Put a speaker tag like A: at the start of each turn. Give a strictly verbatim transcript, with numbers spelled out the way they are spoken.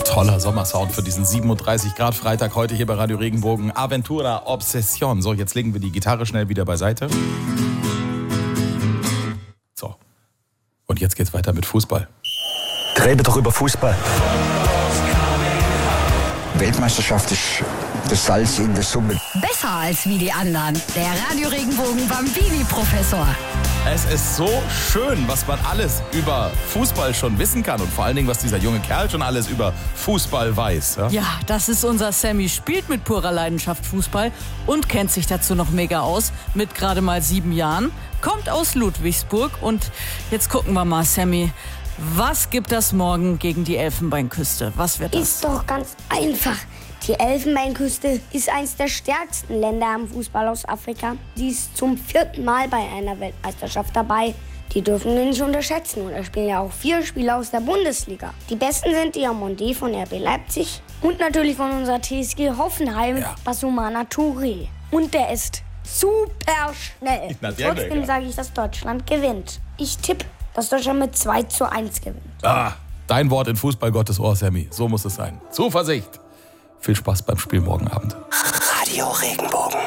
A: Toller Sommersound für diesen siebenunddreißig Grad Freitag heute hier bei Radio Regenbogen. Aventura Obsession. So, jetzt legen wir die Gitarre schnell wieder beiseite. So. Und jetzt geht's weiter mit Fußball.
B: Rede doch über Fußball. Weltmeisterschaft ist das Salz in der Suppe.
C: Besser als wie die anderen. Der Radio Regenbogen Bambini-Professor.
A: Es ist so schön, was man alles über Fußball schon wissen kann. Und vor allen Dingen, was dieser junge Kerl schon alles über Fußball weiß. Ja,
D: ja, das ist unser Sammy. Spielt mit purer Leidenschaft Fußball und kennt sich dazu noch mega aus. Mit gerade mal sieben Jahren. Kommt aus Ludwigsburg. Und jetzt gucken wir mal, Sammy. Was gibt das morgen gegen die Elfenbeinküste? Was wird das?
E: Ist doch ganz einfach. Die Elfenbeinküste ist eines der stärksten Länder am Fußball aus Afrika. Die ist zum vierten Mal bei einer Weltmeisterschaft dabei. Die dürfen wir nicht unterschätzen. Und da spielen ja auch vier Spieler aus der Bundesliga. Die besten sind Diomandé von R B Leipzig und natürlich von unserer T S G Hoffenheim, ja. Basumana Touré. Und der ist super schnell. Na, Trotzdem sage ich, dass Deutschland gewinnt. Ich tippe, dass Deutschland mit zwei zu eins gewinnt.
A: Ah, dein Wort in Fußball Gottes Ohr, Sammy. So muss es sein. Zuversicht. Viel Spaß beim Spiel morgen Abend.
B: Radio Regenbogen.